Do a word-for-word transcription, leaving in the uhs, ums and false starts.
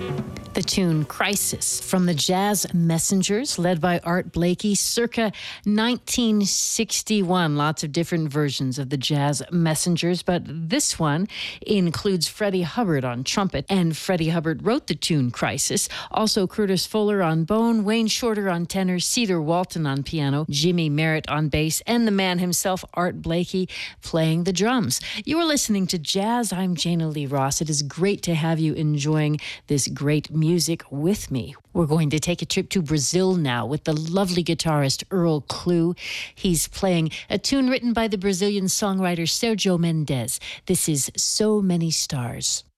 The tune Crisis from the Jazz Messengers, led by Art Blakey, circa nineteen sixty-one. Lots of different versions of the Jazz Messengers, but this one includes Freddie Hubbard on trumpet, and Freddie Hubbard wrote the tune Crisis. Also Curtis Fuller on bone, Wayne Shorter on tenor, Cedar Walton on piano, Jimmy Merritt on bass, and the man himself, Art Blakey, playing the drums. You are listening to Jazz. I'm Jana Lee Ross. It is great to have you enjoying this great music music with me. We're going to take a trip to Brazil now with the lovely guitarist Earl Klugh. He's playing a tune written by the Brazilian songwriter Sergio Mendes. This is So Many Stars.